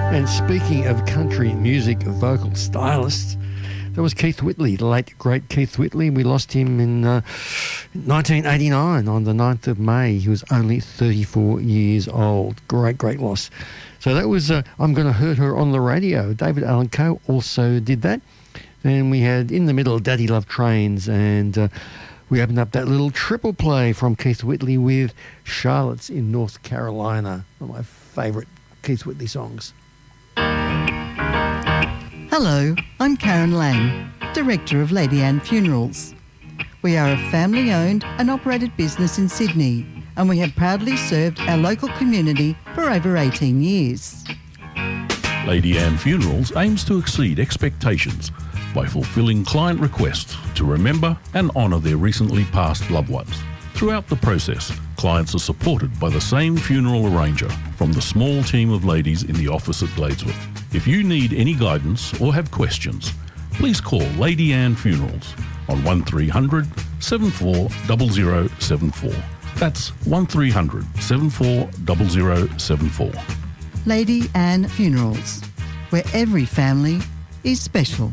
And speaking of country music vocal stylists, that was Keith Whitley, the late, great Keith Whitley. We lost him in 1989 on the 9th of May. He was only 34 years old. Great, great loss. So that was I'm Gonna Hurt Her on the Radio. David Allan Coe also did that. Then we had In the Middle, Daddy Love Trains, and we opened up that little triple play from Keith Whitley with Charlotte's in North Carolina, one of my favourite Keith Whitley songs. Hello, I'm Karen Lang, Director of Lady Anne Funerals. We are a family-owned and operated business in Sydney, and we have proudly served our local community for over 18 years. Lady Anne Funerals aims to exceed expectations by fulfilling client requests to remember and honour their recently passed loved ones. Throughout the process, clients are supported by the same funeral arranger from the small team of ladies in the office at Gladeswood. If you need any guidance or have questions, please call Lady Anne Funerals on 1300 740074. That's 1300 740074. Lady Anne Funerals, where every family is special.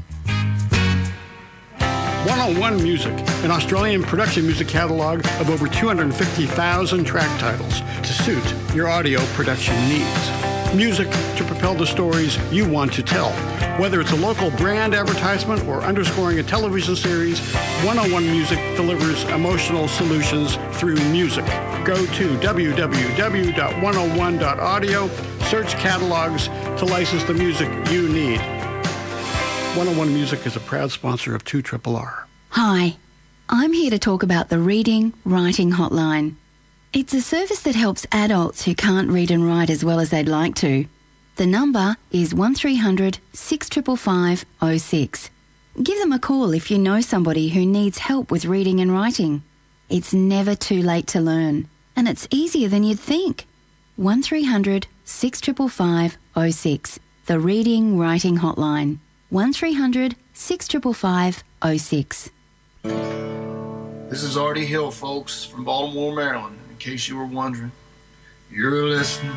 101 Music, an Australian production music catalogue of over 250,000 track titles to suit your audio production needs. Music to propel the stories you want to tell. Whether it's a local brand advertisement or underscoring a television series, 101 Music delivers emotional solutions through music. Go to www.101.audio, search catalogs to license the music you need. 101 Music is a proud sponsor of 2RRR. Hi, I'm here to talk about the Reading Writing Hotline. It's a service that helps adults who can't read and write as well as they'd like to. The number is 1300 655 06. Give them a call if you know somebody who needs help with reading and writing. It's never too late to learn, and it's easier than you'd think. 1300 655 06. The Reading Writing Hotline. 1300 655 06. This is Artie Hill, folks, from Baltimore, Maryland. In case you were wondering, you're listening